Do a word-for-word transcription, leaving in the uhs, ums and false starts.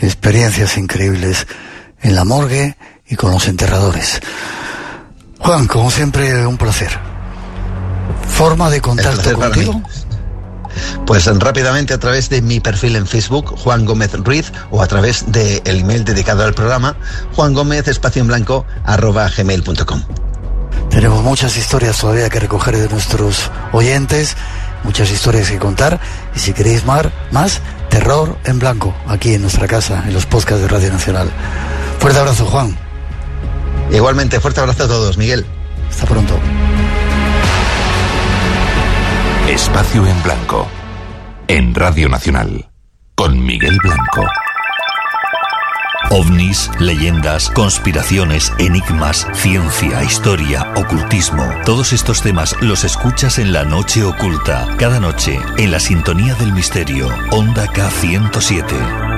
experiencias increíbles en la morgue y con los enterradores. Juan, como siempre, un placer. ¿Forma de contacto contigo? Pues rápidamente a través de mi perfil en Facebook, Juan Gómez Ruiz, o a través del email dedicado al programa, Juan Gómez, espacio en blanco, arroba gmail punto com. Tenemos muchas historias todavía que recoger de nuestros oyentes, muchas historias que contar, y si queréis más, más Terror en Blanco, aquí en nuestra casa, en los podcasts de Radio Nacional. Fuerte abrazo, Juan. Igualmente, fuerte abrazo a todos, Miguel. Hasta pronto. Espacio en Blanco, en Radio Nacional, con Miguel Blanco. Ovnis, leyendas, conspiraciones, enigmas, ciencia, historia, ocultismo. Todos estos temas los escuchas en La Noche Oculta, cada noche, en la sintonía del misterio, Onda K ciento siete.